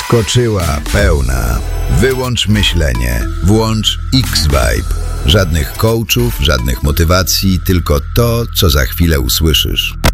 Skoczyła pełna. Wyłącz myślenie. Włącz X-Vibe. Żadnych coachów, żadnych motywacji, tylko to, co za chwilę usłyszysz.